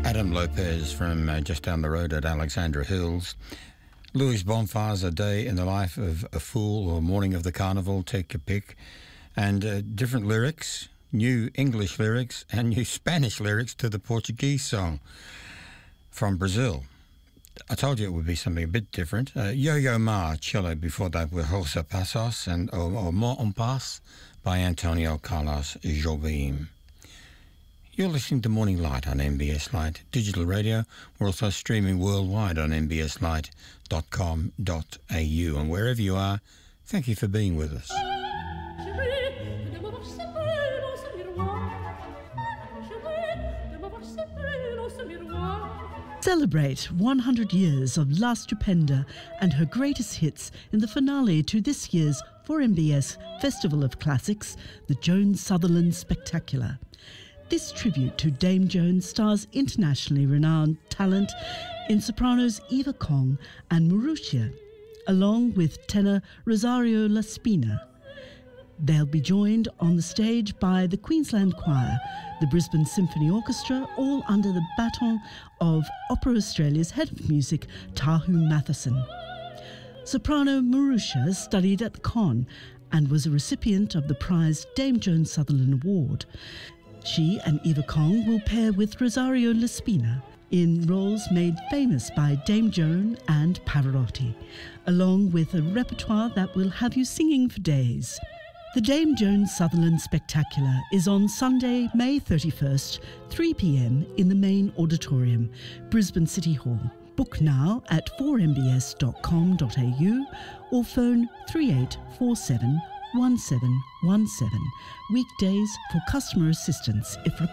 Adam Lopez from just down the road at Alexandra Hills. Louis Bonfar's A Day in the Life of a Fool or Morning of the Carnival, take your pick. And different lyrics, new English lyrics and new Spanish lyrics to the Portuguese song from Brazil. I told you it would be something a bit different. Yo-Yo Ma, cello before that with Rosa Passos and O More en Paz by Antonio Carlos Jobim. You're listening to Morning Light on MBS Light Digital Radio. We're also streaming worldwide on mbslight.com.au. And wherever you are, thank you for being with us. Celebrate 100 years of La Stupenda and her greatest hits in the finale to this year's 4MBS Festival of Classics, the Joan Sutherland Spectacular. This tribute to Dame Joan stars internationally renowned talent in sopranos Eva Kong and Marussia, along with tenor Rosario La Spina. They'll be joined on the stage by the Queensland Choir, the Brisbane Symphony Orchestra, all under the baton of Opera Australia's head of music, Tahu Matheson. Soprano Marussia studied at the Con and was a recipient of the prized Dame Joan Sutherland Award. She and Eva Kong will pair with Rosario La Spina in roles made famous by Dame Joan and Pavarotti, along with a repertoire that will have you singing for days. The Dame Joan Sutherland Spectacular is on Sunday, May 31st, 3 p.m. in the main auditorium, Brisbane City Hall. Book now at 4mbs.com.au or phone 3847 1717. Weekdays for customer assistance if required.